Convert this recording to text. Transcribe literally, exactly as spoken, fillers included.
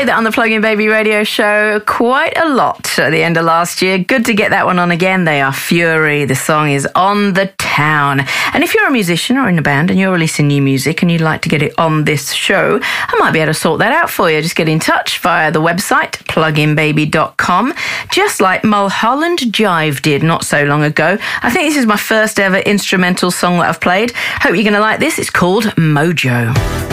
played that on the Plug In Baby radio show quite a lot at the end of last year. Good to get that one on again. They are Fury. The song is On the Town. And if you're a musician or in a band and you're releasing new music and you'd like to get it on this show, I might be able to sort that out for you. Just get in touch via the website, plug in baby dot com, just like Mulholland Jive did not so long ago. I think this is my first ever instrumental song that I've played. Hope you're going to like this. It's called Mojo.